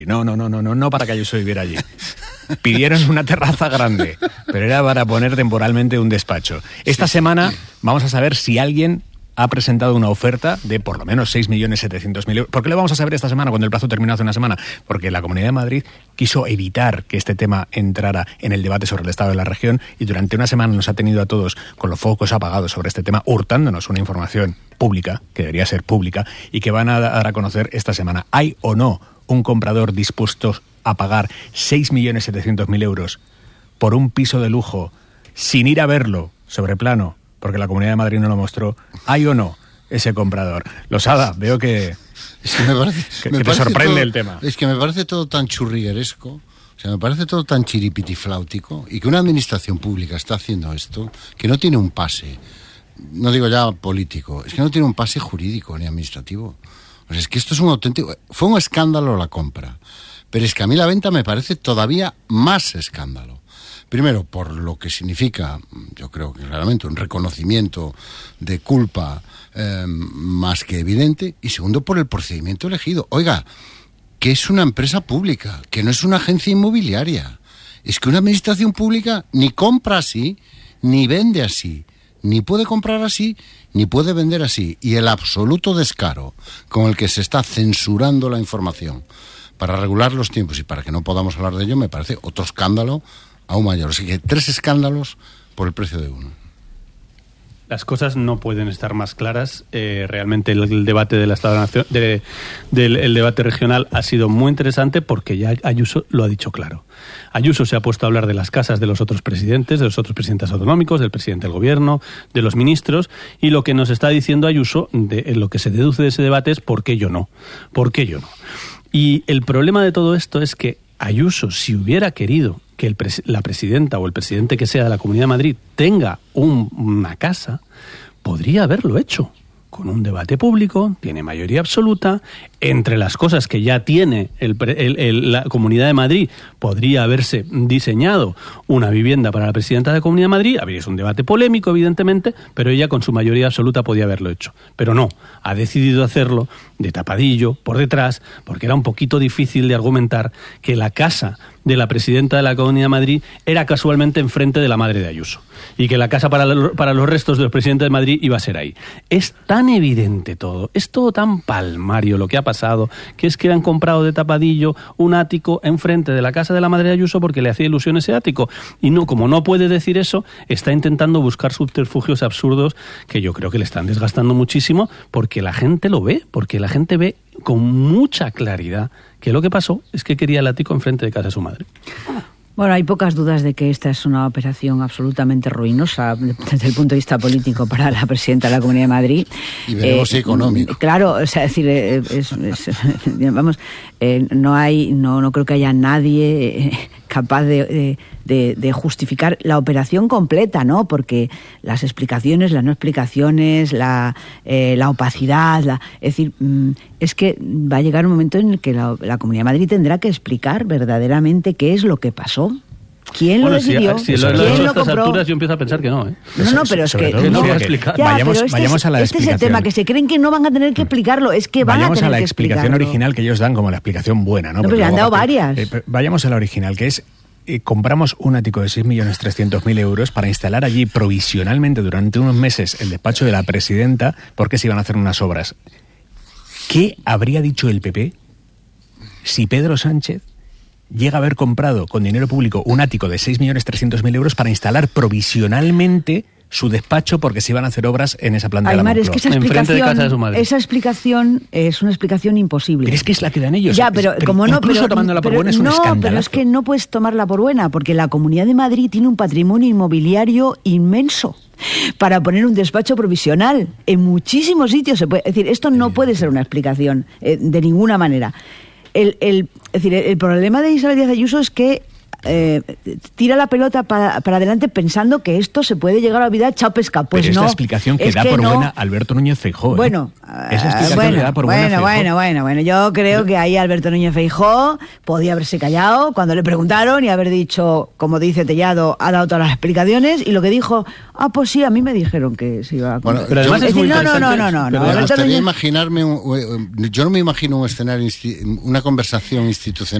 No para que Ayuso viviera allí. Pidieron una terraza grande, pero era para poner temporalmente un despacho. Esta semana vamos a saber si alguien ha presentado una oferta de por lo menos 6.700.000 euros. ¿Por qué lo vamos a saber esta semana cuando el plazo terminó hace una semana? Porque la Comunidad de Madrid quiso evitar que este tema entrara en el debate sobre el estado de la región y durante una semana nos ha tenido a todos con los focos apagados sobre este tema, hurtándonos una información pública, que debería ser pública, y que van a dar a conocer esta semana. ¿Hay o no un comprador dispuesto a pagar 6.700.000 euros por un piso de lujo sin ir a verlo sobre plano? Porque la Comunidad de Madrid no lo mostró. ¿Hay o no ese comprador? Losada, veo que te sorprende todo, el tema. Es que me parece todo tan churrigueresco, o sea, me parece todo tan chiripitifláutico, y que una administración pública está haciendo esto, que no tiene un pase, no digo ya político, es que no tiene un pase jurídico ni administrativo. O sea, es que esto es un auténtico... Fue un escándalo la compra, pero es que a mí la venta me parece todavía más escándalo. Primero, por lo que significa, yo creo que claramente, un reconocimiento de culpa más que evidente. Y segundo, por el procedimiento elegido. Oiga, que es una empresa pública, que no es una agencia inmobiliaria. Es que una administración pública ni compra así, ni vende así. Ni puede comprar así, ni puede vender así. Y el absoluto descaro con el que se está censurando la información para regular los tiempos y para que no podamos hablar de ello, me parece otro escándalo aún mayor. O sea que 3 escándalos por el precio de uno. Las cosas no pueden estar más claras. Realmente el debate del Estado de la Nación, el debate regional ha sido muy interesante porque ya Ayuso lo ha dicho claro. Ayuso se ha puesto a hablar de las casas de los otros presidentes, de los otros presidentes autonómicos, del presidente del gobierno, de los ministros, y lo que nos está diciendo Ayuso, lo que se deduce de ese debate es ¿por qué yo no? ¿Por qué yo no? Y el problema de todo esto es que Ayuso, si hubiera querido que la presidenta o el presidente que sea de la Comunidad de Madrid tenga una casa, podría haberlo hecho. Con un debate público, tiene mayoría absoluta, entre las cosas que ya tiene la Comunidad de Madrid, podría haberse diseñado una vivienda para la presidenta de la Comunidad de Madrid, habría sido un debate polémico, evidentemente, pero ella con su mayoría absoluta podía haberlo hecho. Pero no, ha decidido hacerlo de tapadillo, por detrás, porque era un poquito difícil de argumentar que la casa de la presidenta de la Comunidad de Madrid era casualmente enfrente de la madre de Ayuso, y que la casa para los restos de los presidentes de Madrid iba a ser ahí. Es tan evidente todo, es todo tan palmario lo que ha pasado, que es que han comprado de tapadillo un ático enfrente de la casa de la madre de Ayuso porque le hacía ilusión ese ático, y no, como no puede decir eso, está intentando buscar subterfugios absurdos que yo creo que le están desgastando muchísimo, porque la gente lo ve, porque la gente ve con mucha claridad que lo que pasó es que quería el ático enfrente de casa de su madre. Bueno, hay pocas dudas de que esta es una operación absolutamente ruinosa desde el punto de vista político para la presidenta de la Comunidad de Madrid. Y veremos económico. Claro, o sea, es decir, no creo que haya nadie capaz de justificar la operación completa, ¿no? Porque las explicaciones, las no explicaciones, la opacidad, es decir, es que va a llegar un momento en el que la Comunidad de Madrid tendrá que explicar verdaderamente qué es lo que pasó. ¿Quién lo decidió? Si lo he hecho a estas alturas, yo empiezo a pensar que no, ¿eh? No, pero es que no voy a explicar. Vayamos a la explicación. Este es el tema, que se creen que no van a tener que explicarlo, es que van a tener que explicarlo. Vayamos a la explicación original que ellos dan como la explicación buena, ¿no? No, pero le han dado varias. Vayamos a la original, que es compramos un ático de 6.300.000 euros para instalar allí provisionalmente durante unos meses el despacho de la presidenta porque se iban a hacer unas obras. ¿Qué habría dicho el PP si Pedro Sánchez llega a haber comprado con dinero público un ático de 6.300.000 euros para instalar provisionalmente su despacho porque se iban a hacer obras en esa planta de la Moncloa? Es que esa explicación es una explicación imposible. Pero es que es la que dan ellos. Ya, pero como no, incluso tomándola por buena es un escándalo. Pero es que no puedes tomarla por buena, porque la Comunidad de Madrid tiene un patrimonio inmobiliario inmenso para poner un despacho provisional en muchísimos sitios. Es decir, esto no puede ser una explicación de ninguna manera. Es decir, el problema de Isabel Díaz Ayuso es que tira la pelota para adelante pensando que esto se puede llegar a olvidar, chao pesca. Pues pero no. es la explicación que es da que por no. buena Alberto Núñez Feijóo. Bueno, es la explicación que da por buena Feijóo. Bueno, yo creo que ahí Alberto Núñez Feijóo podía haberse callado cuando le preguntaron y haber dicho, como dice Tellado, ha dado todas las explicaciones, y lo que dijo, pues sí, a mí me dijeron que se iba a... Bueno, pero además es muy decir, no. Me Alberto gustaría Núñez... imaginarme, yo no me imagino un escenario, una conversación institucional